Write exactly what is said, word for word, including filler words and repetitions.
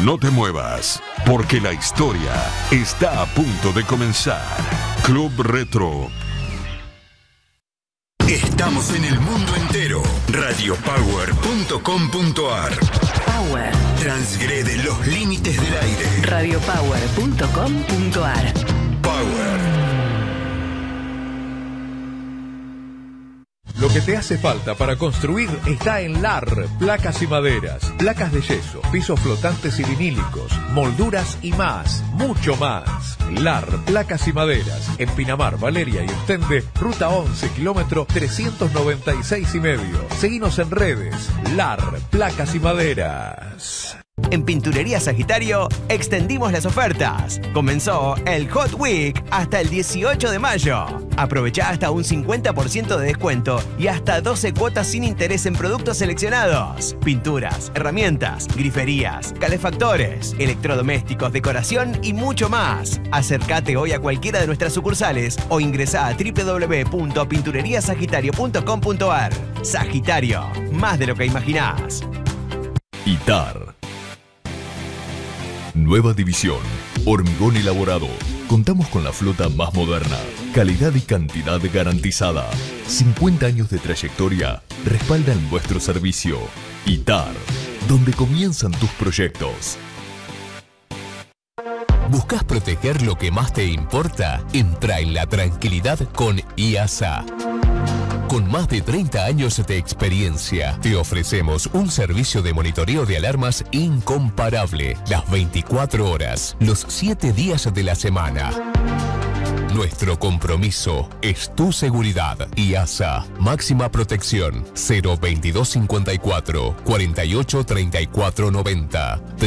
No te muevas, porque la historia está a punto de comenzar. Club Retro. Estamos en el mundo entero. radio power punto com punto a r. Power. Transgrede los límites del aire. radio power punto com punto a r. Power. Lo que te hace falta para construir está en L A R, placas y maderas, placas de yeso, pisos flotantes y vinílicos, molduras y más, mucho más. L A R, placas y maderas, en Pinamar, Valeria y Ostende, ruta once, kilómetro trescientos noventa y seis y medio. Seguinos en redes, L A R, placas y maderas. En Pinturería Sagitario extendimos las ofertas. Comenzó el Hot Week hasta el dieciocho de mayo. Aprovecha hasta un cincuenta por ciento de descuento y hasta doce cuotas sin interés en productos seleccionados. Pinturas, herramientas, griferías, calefactores, electrodomésticos, decoración y mucho más. Acércate hoy a cualquiera de nuestras sucursales o ingresá a doble u doble u doble u punto pinturería sagitario punto com punto a r. Sagitario, más de lo que imaginás. I T A R. Nueva división, hormigón elaborado. Contamos con la flota más moderna, calidad y cantidad garantizada. cincuenta años de trayectoria respaldan nuestro servicio. I T A R, donde comienzan tus proyectos. ¿Buscas proteger lo que más te importa? Entra en la tranquilidad con I A S A. Con más de treinta años de experiencia, te ofrecemos un servicio de monitoreo de alarmas incomparable, las veinticuatro horas, los siete días de la semana. Nuestro compromiso es tu seguridad. I A S A, máxima protección, cero veintidós cincuenta y cuatro, cuarenta y ocho treinta y cuatro noventa.